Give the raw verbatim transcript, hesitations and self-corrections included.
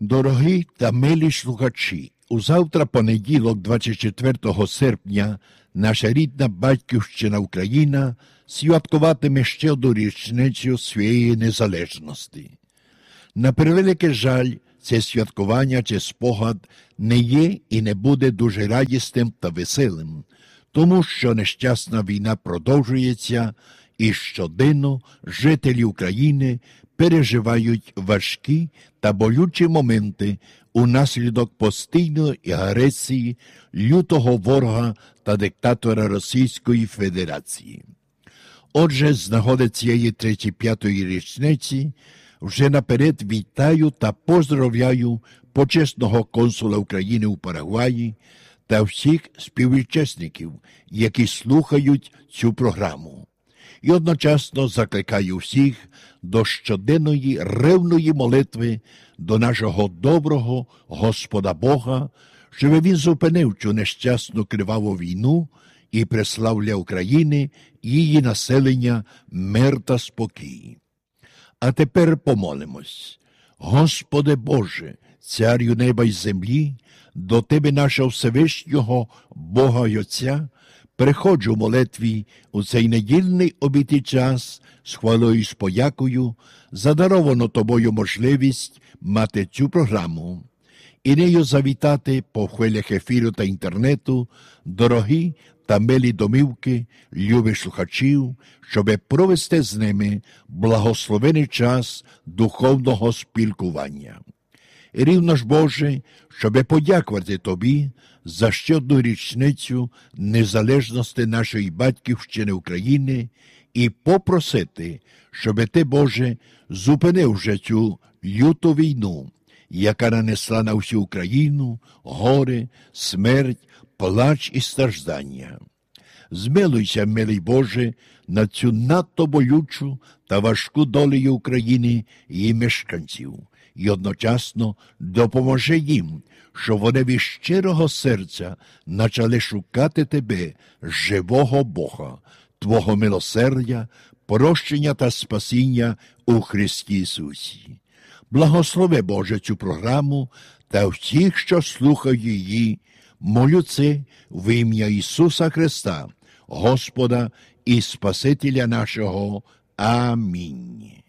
Дорогі та милі слухачі, узавтра понеділок, двадцять четвертого серпня, наша рідна батьківщина Україна святкуватиме ще одну річницю своєї незалежності. На превеликий жаль, це святкування чи спогад не є і не буде дуже радісним та веселим, тому що нещасна війна продовжується і щоденно жителі України переживають важкі та болючі моменти унаслідок постійної агресії лютого ворога та диктатора Російської Федерації. Отже, з нагоди цієї тридцять п'ятої річниці вже наперед вітаю та поздравляю почесного консула України у Парагваї та всіх співвітчизників, які слухають цю програму. І одночасно закликаю всіх до щоденної ревної молитви до нашого доброго Господа Бога, щоб Він зупинив цю нещасну криваву війну і прислав для України і її населення мир та спокій. А тепер помолимось. Господи Боже, Царю неба й землі, до Тебе, нашого Всевишнього Бога й Отця, приходжу в молитві у цей недільний обітий час з хвалою і з подякою за даровану Тобою можливість мати цю програму і нею завітати по хвилях ефіру та інтернету дорогі та милі домівки, любі слухачів, щоби провести з ними благословений час духовного спілкування. І рівно ж, Боже, щоби подякувати Тобі за ще одну річницю незалежності нашої батьківщини України і попросити, щоби Ти, Боже, зупинив вже цю люту війну, яка нанесла на всю Україну горе, смерть, плач і страждання. Змилуйся, милий Боже, на цю надто болючу та важку долю України і її мешканців, і одночасно допоможи їм, щоб вони від щирого серця почали шукати Тебе, живого Бога, Твого милосердя, прощення та спасіння у Христі Ісусі. Благослови, Боже, цю програму та всіх, що слухають її. Молю це в ім'я Ісуса Христа, Господа і Спасителя нашого. Амінь.